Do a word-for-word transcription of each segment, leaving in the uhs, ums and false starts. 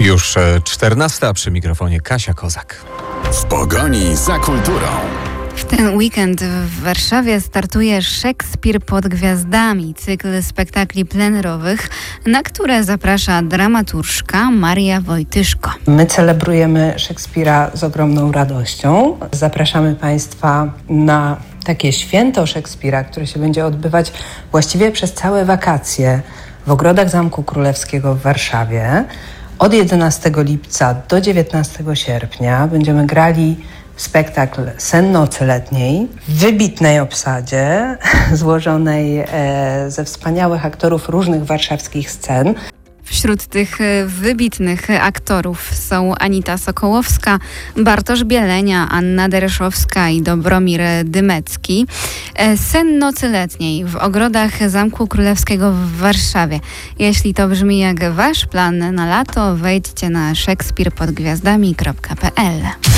Już czternasta, przy mikrofonie Kasia Kozak. W pogoni za kulturą. W ten weekend w Warszawie startuje Szekspir pod gwiazdami, cykl spektakli plenerowych, na które zaprasza dramaturżka Maria Wojtyszko. My celebrujemy Szekspira z ogromną radością. Zapraszamy Państwa na takie święto Szekspira, które się będzie odbywać właściwie przez całe wakacje w ogrodach Zamku Królewskiego w Warszawie. Od jedenastego lipca do dziewiętnastego sierpnia będziemy grali spektakl Sen nocy letniej w wybitnej obsadzie złożonej e, ze wspaniałych aktorów różnych warszawskich scen. Wśród tych wybitnych aktorów są Anita Sokołowska, Bartosz Bielenia, Anna Dereszowska i Dobromir Dymecki. Sen nocy letniej w ogrodach Zamku Królewskiego w Warszawie. Jeśli to brzmi jak wasz plan na lato, wejdźcie na szekspir pod gwiazdami kropka pe el.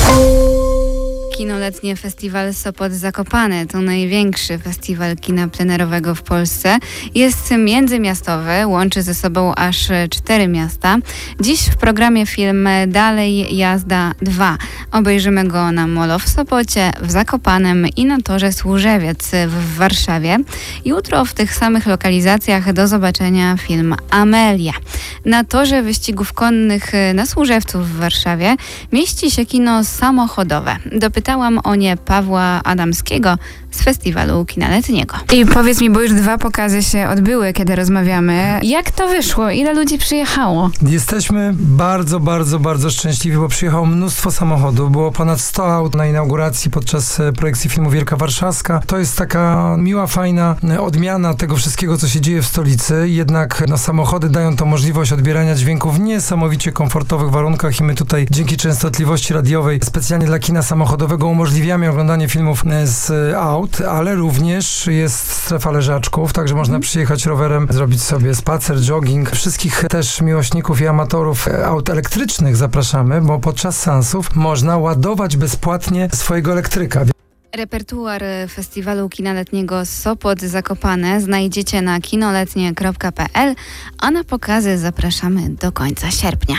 Kinoletnie Festiwal Sopot Zakopane to największy festiwal kina plenerowego w Polsce. Jest międzymiastowy, łączy ze sobą aż cztery miasta. Dziś w programie film Dalej Jazda dwa. Obejrzymy go na Molo w Sopocie, w Zakopanem i na torze Służewiec w Warszawie. Jutro w tych samych lokalizacjach do zobaczenia film Amelia. Na torze wyścigów konnych na Służewcu w Warszawie mieści się kino samochodowe. Dopytałam o nie Pawła Adamskiego z Festiwalu Kina Letniego. I powiedz mi, bo już dwa pokazy się odbyły, kiedy rozmawiamy. Jak to wyszło? Ile ludzi przyjechało? Jesteśmy bardzo, bardzo, bardzo szczęśliwi, bo przyjechało mnóstwo samochodów. Było ponad sto aut na inauguracji podczas projekcji filmu Wielka Warszawska. To jest taka miła, fajna odmiana tego wszystkiego, co się dzieje w stolicy. Jednak no, samochody dają to możliwość odbierania dźwięków w niesamowicie komfortowych warunkach i my tutaj dzięki częstotliwości radiowej specjalnie dla kina samochodowego umożliwiamy oglądanie filmów z aut, ale również jest strefa leżaczków, także można przyjechać rowerem, zrobić sobie spacer, jogging. Wszystkich też miłośników i amatorów aut elektrycznych zapraszamy, bo podczas seansów można ładować bezpłatnie swojego elektryka. Repertuar Festiwalu Kina Letniego Sopot Zakopane znajdziecie na kinoletnie kropka pe el, a na pokazy zapraszamy do końca sierpnia.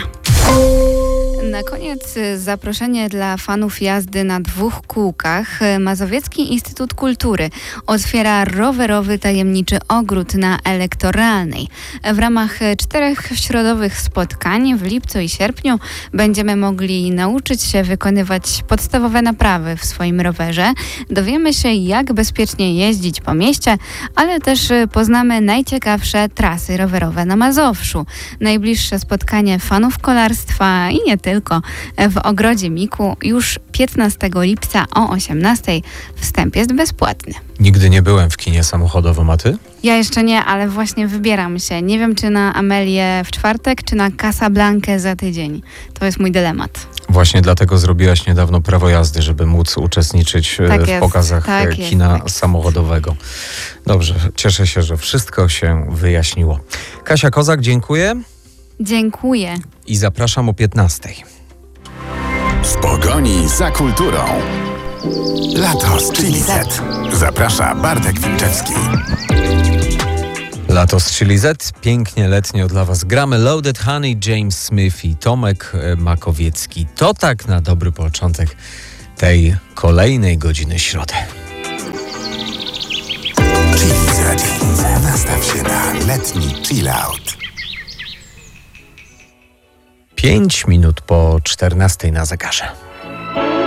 Na koniec zaproszenie dla fanów jazdy na dwóch kółkach. Mazowiecki Instytut Kultury otwiera rowerowy tajemniczy ogród na Elektoralnej. W ramach czterech środowych spotkań w lipcu i sierpniu będziemy mogli nauczyć się wykonywać podstawowe naprawy w swoim rowerze. Dowiemy się, jak bezpiecznie jeździć po mieście, ale też poznamy najciekawsze trasy rowerowe na Mazowszu. Najbliższe spotkanie fanów kolarstwa i nie tylko w Ogrodzie Miku już piętnastego lipca o osiemnastej. Wstęp jest bezpłatny. Nigdy nie byłem w kinie samochodowym, a ty? Ja jeszcze nie, ale właśnie wybieram się. Nie wiem, czy na Amelię w czwartek, czy na Casablankę za tydzień. To jest mój dylemat. Właśnie dlatego zrobiłaś niedawno prawo jazdy, żeby móc uczestniczyć Tak w jest, pokazach tak kina jest, tak samochodowego. Dobrze, cieszę się, że wszystko się wyjaśniło. Kasia Kozak, dziękuję. Dziękuję. I zapraszam o piętnastej. W pogoni za kulturą. Lato z Chili Z. Zaprasza Bartek Wilczewski. Lato z Chili Z, pięknie letnio dla was gramy. Loaded Honey, James Smith i Tomek Makowiecki. To tak na dobry początek tej kolejnej godziny środy. Chili Z. Nastaw się na letni chill out. Pięć minut po czternastej na zegarze.